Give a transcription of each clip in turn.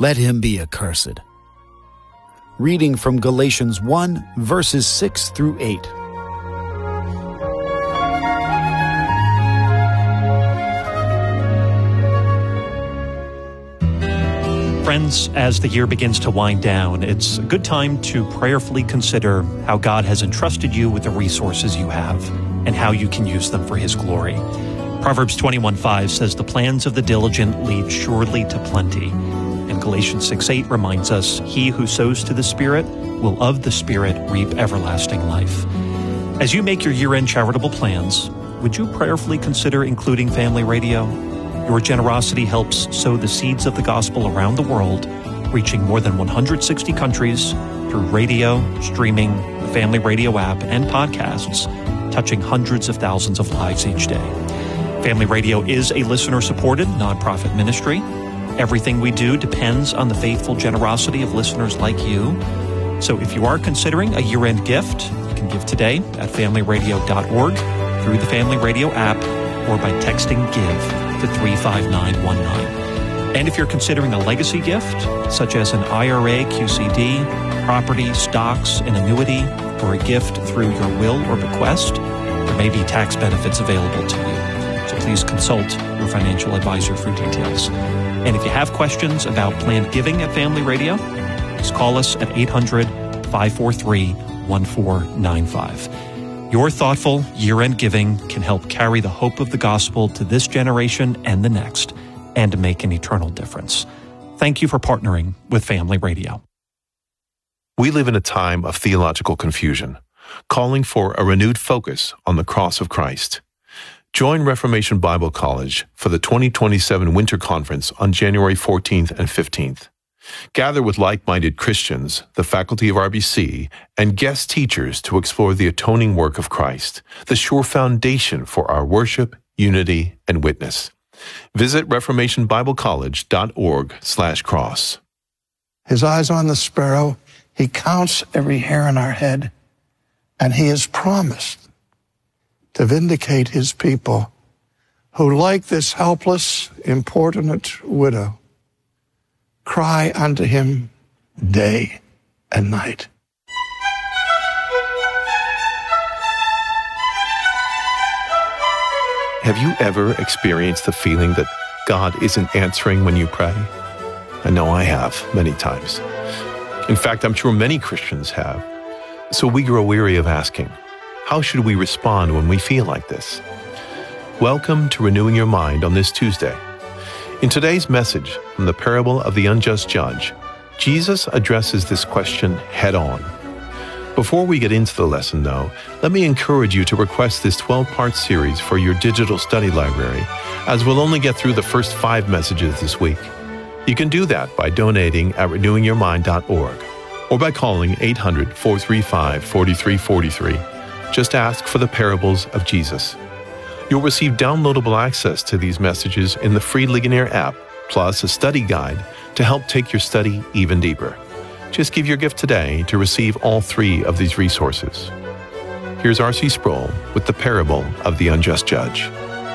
let him be accursed. Reading from Galatians 1, verses 6 through 8. Friends, as the year begins to wind down, it's a good time to prayerfully consider how God has entrusted you with the resources you have and how you can use them for His glory. Proverbs 21:5 says, "The plans of the diligent lead surely to plenty." And Galatians 6:8 reminds us, "He who sows to the Spirit will of the Spirit reap everlasting life." As you make your year-end charitable plans, would you prayerfully consider including Family Radio? Your generosity helps sow the seeds of the gospel around the world, reaching more than 160 countries through radio, streaming, the Family Radio app, and podcasts, touching hundreds of thousands of lives each day. Family Radio is a listener-supported nonprofit ministry. Everything we do depends on the faithful generosity of listeners like you. So if you are considering a year-end gift, you can give today at familyradio.org, through the Family Radio app, or by texting GIVE to 35919. And if you're considering a legacy gift, such as an IRA, QCD, property, stocks, an annuity, or a gift through your will or bequest, there may be tax benefits available to you. So please consult your financial advisor for details. And if you have questions about planned giving at Family Radio, please call us at 800-543-1495. Your thoughtful year-end giving can help carry the hope of the gospel to this generation and the next, and to make an eternal difference. Thank you for partnering with Family Radio. We live in a time of theological confusion, calling for a renewed focus on the cross of Christ. Join Reformation Bible College for the 2027 Winter Conference on January 14th and 15th. Gather with like-minded Christians, the faculty of RBC, and guest teachers to explore the atoning work of Christ, the sure foundation for our worship, unity, and witness. Visit reformationbiblecollege.org/cross. His eyes on the sparrow. He counts every hair on our head. And He has promised to vindicate His people who, like this helpless, importunate widow, cry unto Him day and night. Have you ever experienced the feeling that God isn't answering when you pray? I know I have, many times. In fact, I'm sure many Christians have. So we grow weary of asking, how should we respond when we feel like this? Welcome to Renewing Your Mind on this Tuesday. In today's message from the parable of the unjust judge, Jesus addresses this question head on. Before we get into the lesson, though, let me encourage you to request this 12-part series for your digital study library, as we'll only get through the first 5 messages this week. You can do that by donating at renewingyourmind.org or by calling 800-435-4343. Just ask for the parables of Jesus. You'll receive downloadable access to these messages in the free Ligonier app, plus a study guide to help take your study even deeper. Just give your gift today to receive all 3 of these resources. Here's R.C. Sproul with the parable of the unjust judge.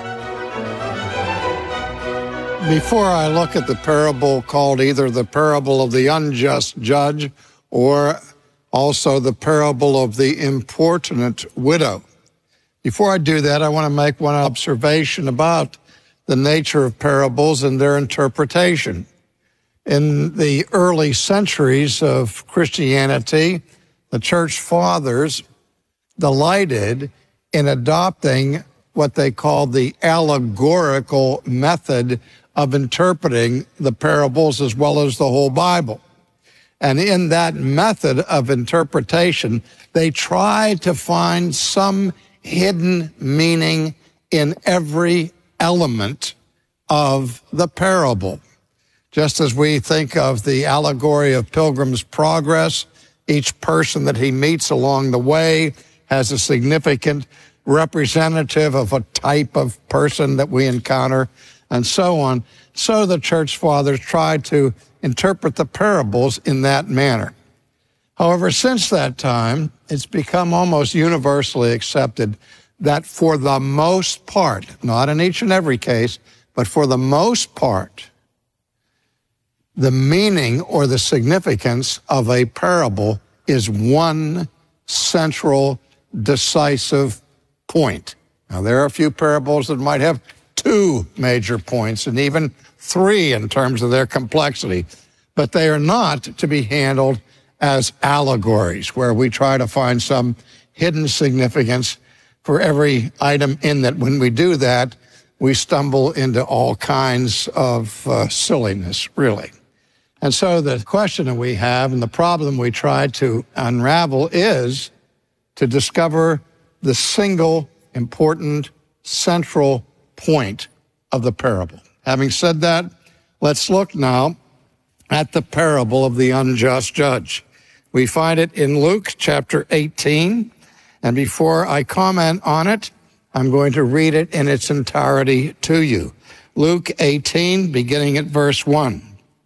Before I look at the parable called either the parable of the unjust judge or also the parable of the importunate widow, before I do that, I want to make one observation about the nature of parables and their interpretation. In the early centuries of Christianity, the church fathers delighted in adopting what they called the allegorical method of interpreting the parables as well as the whole Bible. And in that method of interpretation, they tried to find some hidden meaning in every element of the parable. Just as we think of the allegory of Pilgrim's Progress, each person that he meets along the way has a significant representative of a type of person that we encounter, and so on. So the church fathers tried to interpret the parables in that manner. However, since that time, it's become almost universally accepted that for the most part, not in each and every case, but for the most part, the meaning or the significance of a parable is one central, decisive point. Now, there are a few parables that might have two major points and even three in terms of their complexity, but they are not to be handled as allegories where we try to find some hidden significance for every item in that. When we do that, we stumble into all kinds of silliness, really. And so the question that we have and the problem we try to unravel is to discover the single important central point of the parable. Having said that, let's look now at the parable of the unjust judge. We find it in Luke chapter 18, and before I comment on it, I'm going to read it in its entirety to you. Luke 18, beginning at verse 1.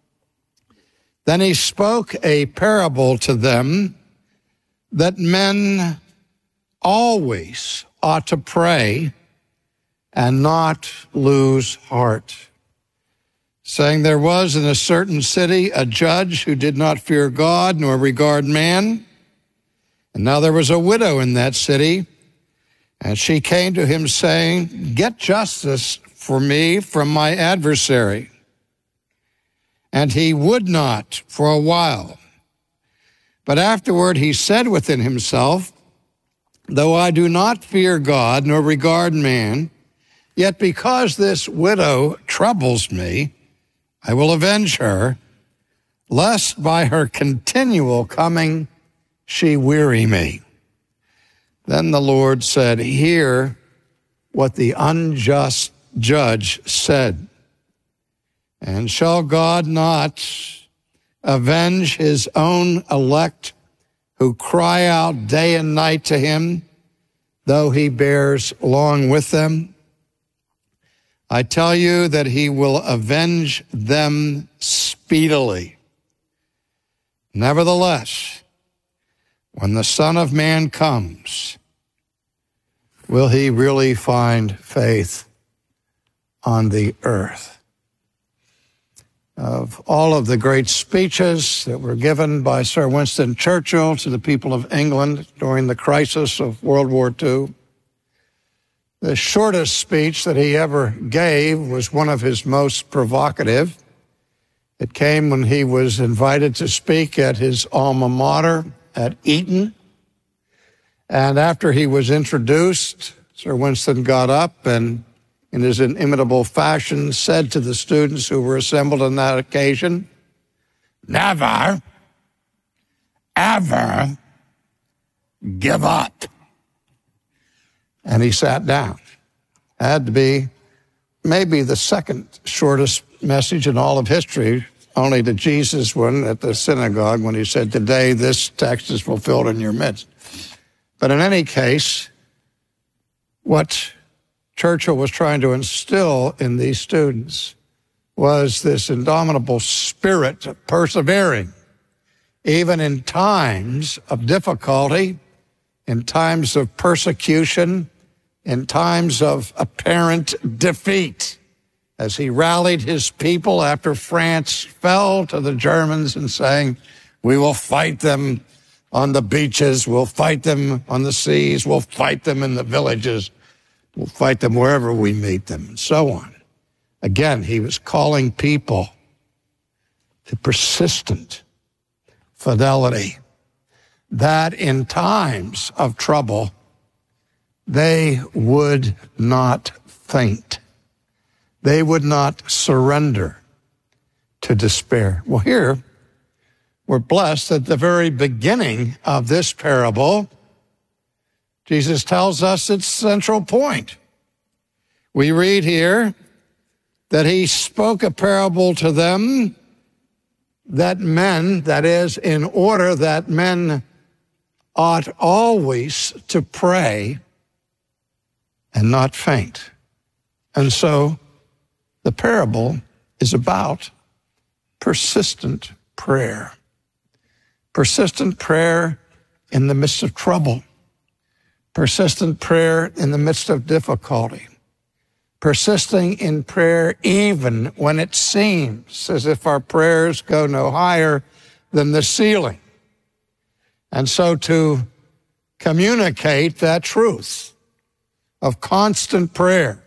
Then he spoke a parable to them that men always ought to pray and not lose heart, saying, there was in a certain city a judge who did not fear God nor regard man. And now there was a widow in that city, and she came to him saying, get justice for me from my adversary. And he would not for a while. But afterward he said within himself, though I do not fear God nor regard man, yet because this widow troubles me, I will avenge her, lest by her continual coming she weary me. Then the Lord said, hear what the unjust judge said. And shall God not avenge his own elect who cry out day and night to him, though he bears long with them? I tell you that he will avenge them speedily. Nevertheless, when the Son of Man comes, will he really find faith on the earth? Of all of the great speeches that were given by Sir Winston Churchill to the people of England during the crisis of World War II, the shortest speech that he ever gave was one of his most provocative. It came when he was invited to speak at his alma mater at Eton. And after he was introduced, Sir Winston got up and, in his inimitable fashion, said to the students who were assembled on that occasion, never, ever give up. And he sat down. Had to be maybe the second shortest message in all of history, only to Jesus' one at the synagogue when he said, today this text is fulfilled in your midst. But in any case, what Churchill was trying to instill in these students was this indomitable spirit of persevering, even in times of difficulty, in times of persecution, in times of apparent defeat, as he rallied his people after France fell to the Germans and saying, we will fight them on the beaches, we'll fight them on the seas, we'll fight them in the villages, we'll fight them wherever we meet them, and so on. Again, he was calling people to persistent fidelity, that in times of trouble, they would not faint. They would not surrender to despair. Well, here, we're blessed at the very beginning of this parable. Jesus tells us its central point. We read here that he spoke a parable to them that men, that is, in order that men ought always to pray and not faint. And so the parable is about persistent prayer. Persistent prayer in the midst of trouble. Persistent prayer in the midst of difficulty. persisting in prayer even when it seems as if our prayers go no higher than the ceiling. And so to communicate that truth of constant prayer,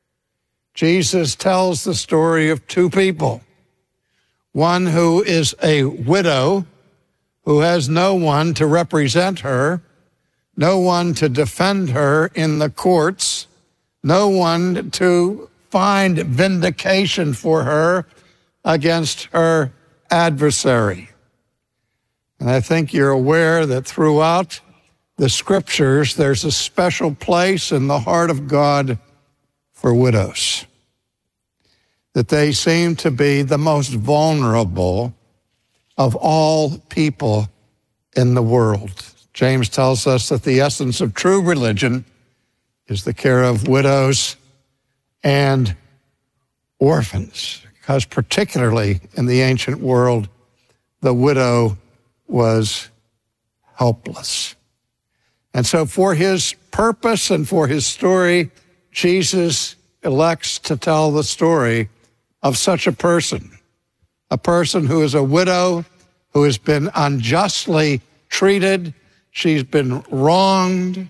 Jesus tells the story of two people. One who is a widow who has no one to represent her, no one to defend her in the courts, no one to find vindication for her against her adversary. And I think you're aware that throughout the Scriptures, there's a special place in the heart of God for widows, that they seem to be the most vulnerable of all people in the world. James tells us that the essence of true religion is the care of widows and orphans, because particularly in the ancient world, the widow was helpless. And so for his purpose and for his story, Jesus elects to tell the story of such a person who is a widow, who has been unjustly treated, she's been wronged,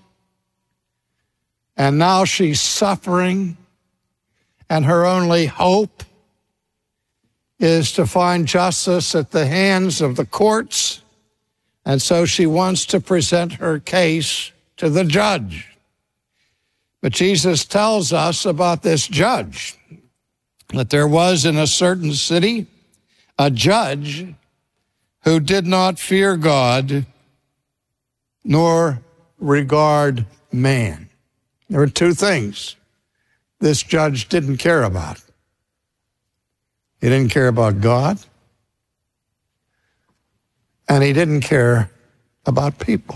and now she's suffering, and her only hope is to find justice at the hands of the courts, and so she wants to present her case to the judge. But Jesus tells us about this judge, that there was in a certain city a judge who did not fear God nor regard man. There were two things this judge didn't care about. He didn't care about God, and he didn't care about people.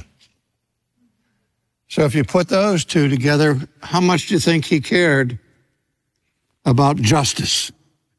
So if you put those two together, how much do you think he cared about justice?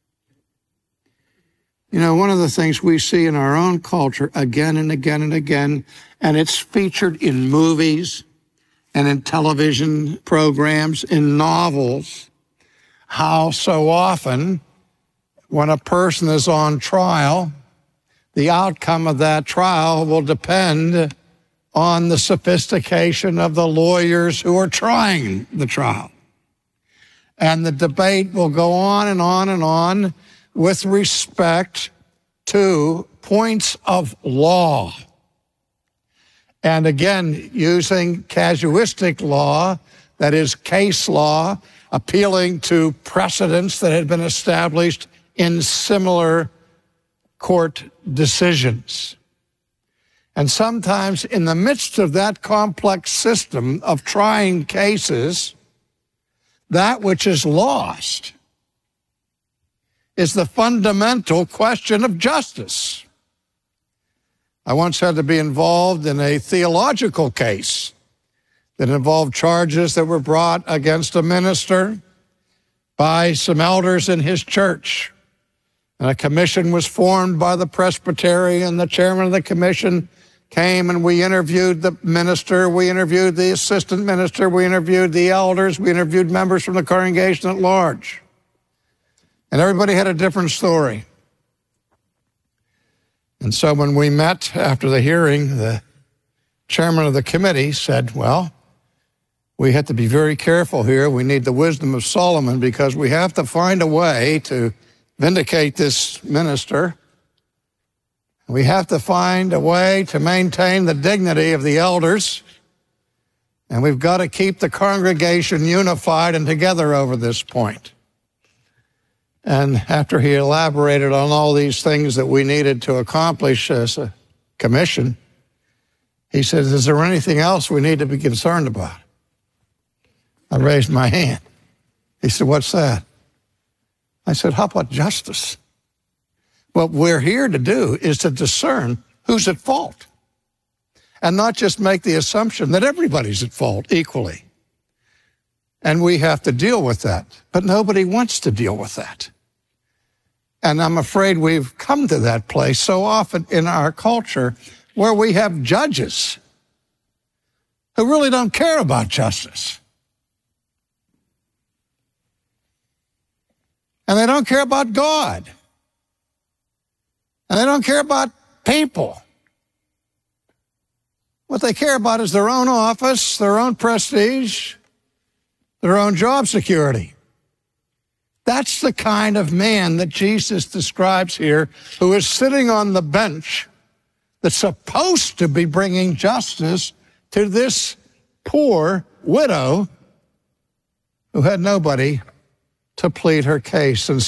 You know, one of the things we see in our own culture again and again and again, and it's featured in movies and in television programs, in novels, how so often when a person is on trial, the outcome of that trial will depend on the sophistication of the lawyers who are trying the trial. And the debate will go on and on and on with respect to points of law. And again, using casuistic law, that is case law, appealing to precedents that had been established in similar court decisions. And sometimes in the midst of that complex system of trying cases, that which is lost is the fundamental question of justice. I once had to be involved in a theological case that involved charges that were brought against a minister by some elders in his church. And a commission was formed by the Presbyterian. The chairman of the commission came and we interviewed the minister, we interviewed the assistant minister, we interviewed the elders, we interviewed members from the congregation at large. And everybody had a different story. And so when we met after the hearing, the chairman of the committee said, well, we have to be very careful here. We need the wisdom of Solomon because we have to find a way to vindicate this minister. We have to find a way to maintain the dignity of the elders. And we've got to keep the congregation unified and together over this point. And after he elaborated on all these things that we needed to accomplish as a commission, he said, is there anything else we need to be concerned about? I raised my hand. He said, what's that? I said, how about justice? What we're here to do is to discern who's at fault and not just make the assumption that everybody's at fault equally. And we have to deal with that. But nobody wants to deal with that. And I'm afraid we've come to that place so often in our culture where we have judges who really don't care about justice. And they don't care about God. And they don't care about people. What they care about is their own office, their own prestige, their own job security. That's the kind of man that Jesus describes here, who is sitting on the bench that's supposed to be bringing justice to this poor widow who had nobody to plead her case. And